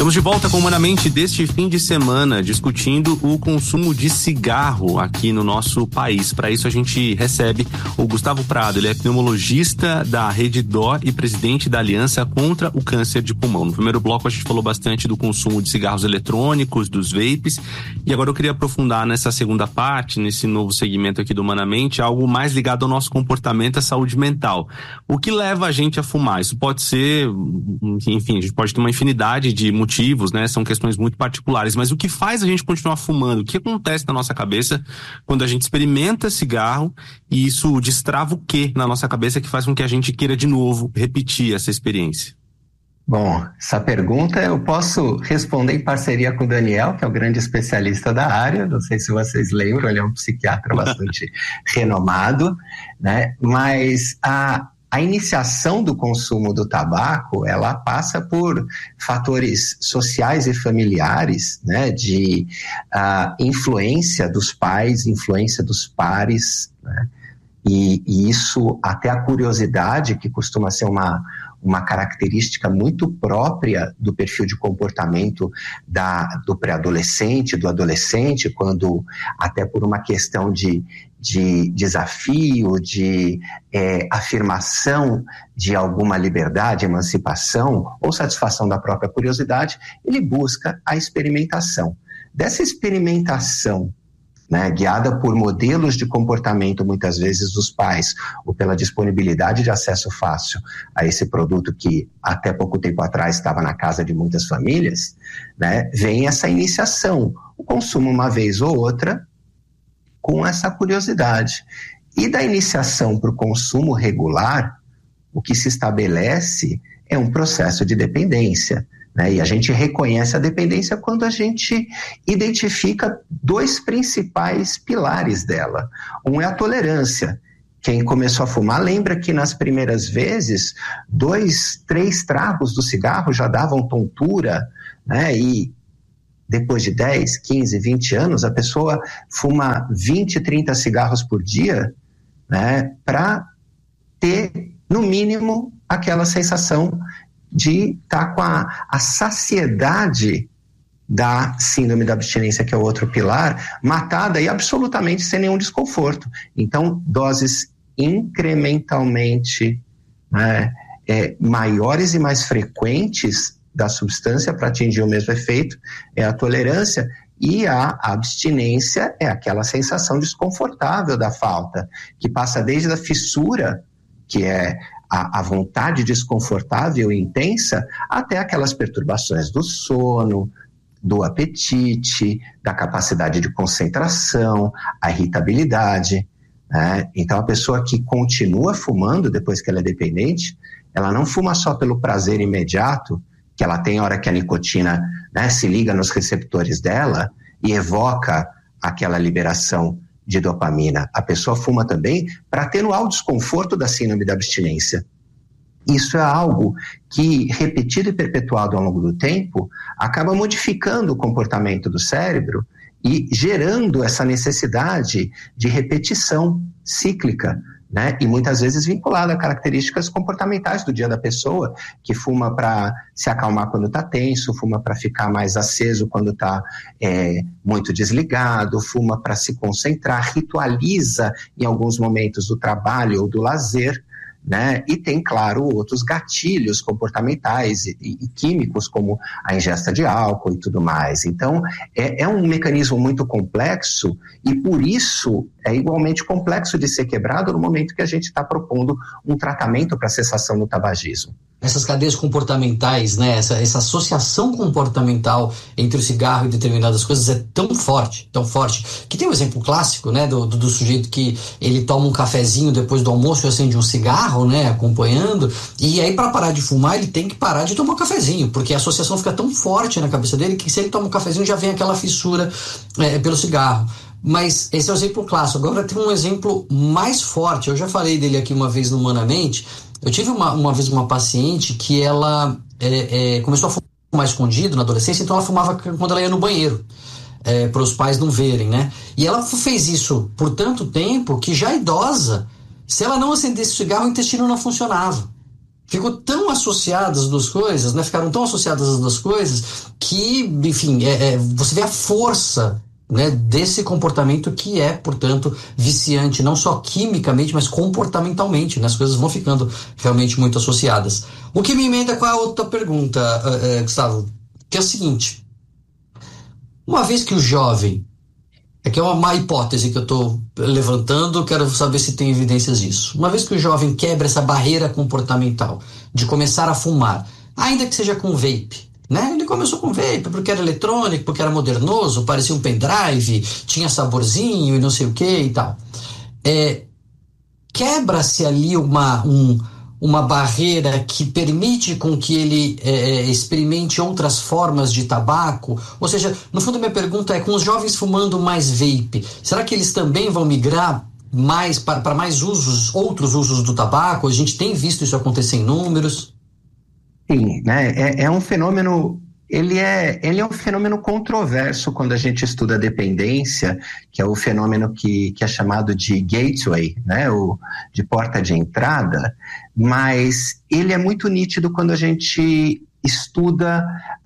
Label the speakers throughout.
Speaker 1: Estamos de volta com Humanamente deste fim de semana, discutindo o consumo de cigarro aqui no nosso país. Para isso a gente recebe o Gustavo Prado, ele é pneumologista da Rede Dó e presidente da Aliança contra o Câncer de Pulmão. No primeiro bloco a gente falou bastante do consumo de cigarros eletrônicos, dos vapes, e agora eu queria aprofundar nessa segunda parte, nesse novo segmento aqui do Humanamente, algo mais ligado ao nosso comportamento, à saúde mental. O que leva a gente a fumar? Isso pode ser, enfim, a gente pode ter uma infinidade de motivos, né? São questões muito particulares, mas o que faz a gente continuar fumando? O que acontece na nossa cabeça quando a gente experimenta cigarro e isso destrava o que na nossa cabeça que faz com que a gente queira de novo repetir essa experiência?
Speaker 2: Bom, essa pergunta eu posso responder em parceria com o Daniel, que é o grande especialista da área. Não sei se vocês lembram, ele é um psiquiatra bastante renomado, né? Mas a iniciação do consumo do tabaco, ela passa por fatores sociais e familiares, né, de influência dos pais, influência dos pares, né, e isso, até a curiosidade, que costuma ser uma característica muito própria do perfil de comportamento do pré-adolescente, do adolescente, quando até por uma questão de desafio, de afirmação de alguma liberdade, emancipação ou satisfação da própria curiosidade, ele busca a experimentação. Dessa experimentação, né, guiada por modelos de comportamento, muitas vezes dos pais, ou pela disponibilidade de acesso fácil a esse produto que até pouco tempo atrás estava na casa de muitas famílias, né, vem essa iniciação, o consumo uma vez ou outra, com essa curiosidade. E da iniciação para o consumo regular, o que se estabelece é um processo de dependência, né? E a gente reconhece a dependência quando a gente identifica dois principais pilares dela. Um é a tolerância. Quem começou a fumar lembra que nas primeiras vezes, 2, 3 tragos do cigarro já davam tontura, né? E depois de 10, 15, 20 anos, a pessoa fuma 20, 30 cigarros por dia, né, para ter, no mínimo, aquela sensação de estar com a saciedade da síndrome da abstinência, que é o outro pilar, matada e absolutamente sem nenhum desconforto. Então, doses incrementalmente, né, maiores e mais frequentes da substância para atingir o mesmo efeito é a tolerância, e a abstinência é aquela sensação desconfortável da falta, que passa desde a fissura, que é a vontade desconfortável e intensa, até aquelas perturbações do sono, do apetite, da capacidade de concentração, a irritabilidade, né? Então a pessoa que continua fumando depois que ela é dependente, ela não fuma só pelo prazer imediato que ela tem a hora que a nicotina, né, se liga nos receptores dela e evoca aquela liberação de dopamina. A pessoa fuma também para atenuar o desconforto da síndrome da abstinência. Isso é algo que, repetido e perpetuado ao longo do tempo, acaba modificando o comportamento do cérebro e gerando essa necessidade de repetição cíclica, né? E muitas vezes vinculada a características comportamentais do dia da pessoa, que fuma para se acalmar quando está tenso, fuma para ficar mais aceso quando está muito desligado, fuma para se concentrar, ritualiza em alguns momentos do trabalho ou do lazer, né? E tem, claro, outros gatilhos comportamentais e químicos, como a ingesta de álcool e tudo mais. Então, é um mecanismo muito complexo e, por isso, é igualmente complexo de ser quebrado no momento que a gente está propondo um tratamento para a cessação do tabagismo.
Speaker 3: Essas cadeias comportamentais, né? Essa associação comportamental entre o cigarro e determinadas coisas é tão forte, que tem um exemplo clássico, né, do sujeito que ele toma um cafezinho depois do almoço e acende um cigarro, né, acompanhando, e aí para parar de fumar ele tem que parar de tomar um cafezinho, porque a associação fica tão forte na cabeça dele que se ele toma um cafezinho já vem aquela fissura pelo cigarro. Mas esse é o exemplo clássico. Agora tem um exemplo mais forte, eu já falei dele aqui uma vez no Humanamente. Eu tive uma vez uma paciente que ela começou a fumar escondido na adolescência, então ela fumava quando ela ia no banheiro, para os pais não verem, né? E ela fez isso por tanto tempo que já idosa, se ela não acendesse o cigarro, o intestino não funcionava. Ficou tão associadas as duas coisas, né? Ficaram tão associadas as duas coisas que, enfim, você vê a força, né, desse comportamento que é, portanto, viciante, não só quimicamente, mas comportamentalmente, né? As coisas vão ficando realmente muito associadas. O que me emenda com a outra pergunta, Gustavo, que é o seguinte: uma vez que o jovem, que é uma hipótese que eu estou levantando, quero saber se tem evidências disso. Uma vez que o jovem quebra essa barreira comportamental de começar a fumar, ainda que seja com vape, né? Ele começou com vape porque era eletrônico, porque era modernoso, parecia um pendrive, tinha saborzinho e não sei o que e tal. Quebra-se ali uma barreira que permite com que ele experimente outras formas de tabaco? Ou seja, no fundo, minha pergunta é, com os jovens fumando mais vape, será que eles também vão migrar mais para mais outros usos do tabaco? A gente tem visto isso acontecer em números?
Speaker 2: Sim, né? É um fenômeno, ele é um fenômeno controverso quando a gente estuda a dependência, que é o fenômeno que é chamado de gateway, né? De porta de entrada, mas ele é muito nítido quando a gente estuda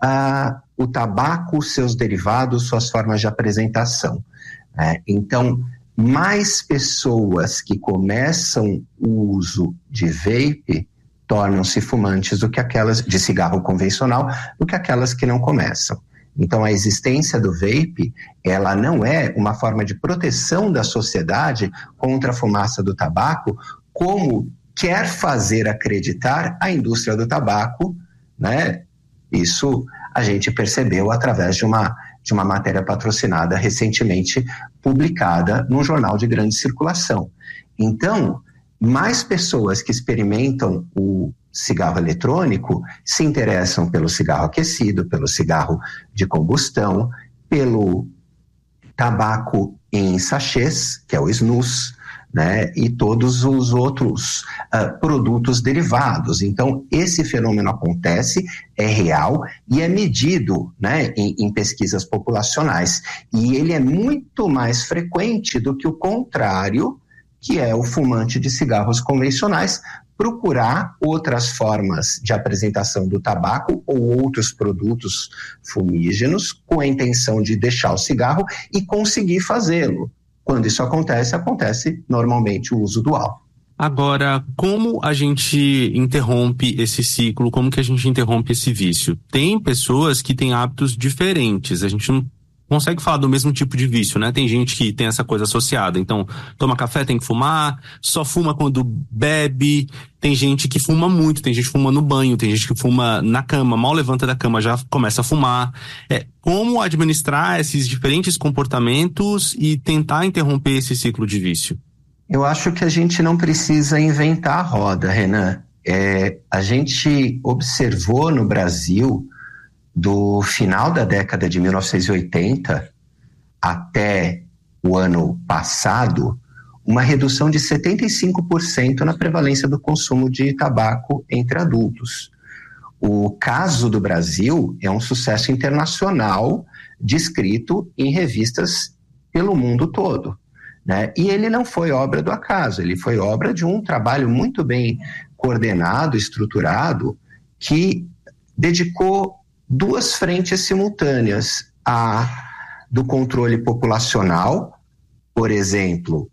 Speaker 2: o tabaco, seus derivados, suas formas de apresentação. Então, mais pessoas que começam o uso de vape tornam-se fumantes do que aquelas de cigarro convencional, do que aquelas que não começam. Então, a existência do vape, ela não é uma forma de proteção da sociedade contra a fumaça do tabaco, como quer fazer acreditar a indústria do tabaco, né? Isso a gente percebeu através de uma matéria patrocinada recentemente publicada num jornal de grande circulação. Então, mais pessoas que experimentam o cigarro eletrônico se interessam pelo cigarro aquecido, pelo cigarro de combustão, pelo tabaco em sachês, que é o snus, né, e todos os outros produtos derivados. Então, esse fenômeno acontece, é real e é medido, né, em pesquisas populacionais. E ele é muito mais frequente do que o contrário, que é o fumante de cigarros convencionais, procurar outras formas de apresentação do tabaco ou outros produtos fumígenos com a intenção de deixar o cigarro e conseguir fazê-lo. Quando isso acontece normalmente o uso do álcool.
Speaker 1: Agora, como a gente interrompe esse ciclo? Como que a gente interrompe esse vício? Tem pessoas que têm hábitos diferentes. A gente não consegue falar do mesmo tipo de vício, né? Tem gente que tem essa coisa associada. Então, toma café, tem que fumar, só fuma quando bebe. Tem gente que fuma muito, tem gente que fuma no banho, tem gente que fuma na cama, mal levanta da cama, já começa a fumar. Como administrar esses diferentes comportamentos e tentar interromper esse ciclo de vício?
Speaker 2: Eu acho que a gente não precisa inventar a roda, Renan. A gente observou no Brasil, do final da década de 1980 até o ano passado, uma redução de 75% na prevalência do consumo de tabaco entre adultos. O caso do Brasil é um sucesso internacional descrito em revistas pelo mundo todo, né? E ele não foi obra do acaso, ele foi obra de um trabalho muito bem coordenado, estruturado, que dedicou duas frentes simultâneas: do controle populacional, por exemplo,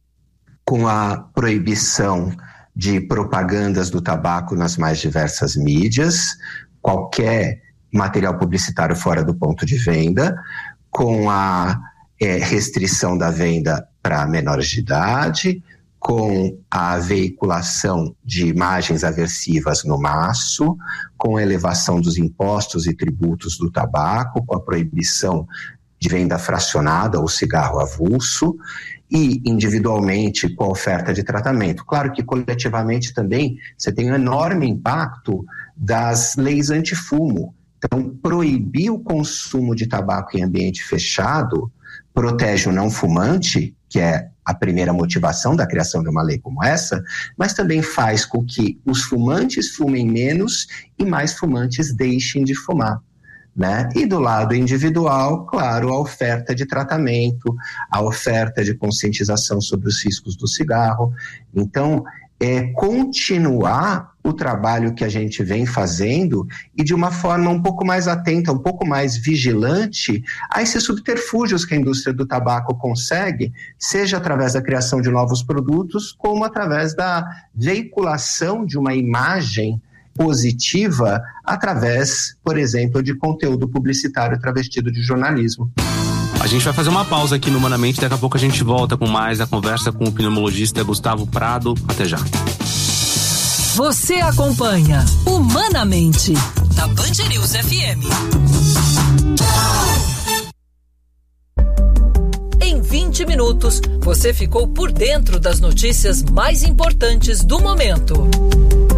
Speaker 2: com a proibição de propagandas do tabaco nas mais diversas mídias, qualquer material publicitário fora do ponto de venda, com a restrição da venda para menores de idade, com a veiculação de imagens aversivas no maço, com a elevação dos impostos e tributos do tabaco, com a proibição de venda fracionada ou cigarro avulso, e individualmente com a oferta de tratamento. Claro que coletivamente também você tem um enorme impacto das leis antifumo. Então, proibir o consumo de tabaco em ambiente fechado protege o não fumante, que é a primeira motivação da criação de uma lei como essa, mas também faz com que os fumantes fumem menos e mais fumantes deixem de fumar, né? E do lado individual, claro, a oferta de tratamento, a oferta de conscientização sobre os riscos do cigarro. Então, continuar o trabalho que a gente vem fazendo e de uma forma um pouco mais atenta, um pouco mais vigilante a esses subterfúgios que a indústria do tabaco consegue, seja através da criação de novos produtos, como através da veiculação de uma imagem positiva através, por exemplo, de conteúdo publicitário travestido de jornalismo.
Speaker 1: A gente vai fazer uma pausa aqui no Humanamente, daqui a pouco a gente volta com mais a conversa com o pneumologista Gustavo Prado. Até já.
Speaker 4: Você acompanha Humanamente, da Band News FM. Em 20 minutos, você ficou por dentro das notícias mais importantes do momento.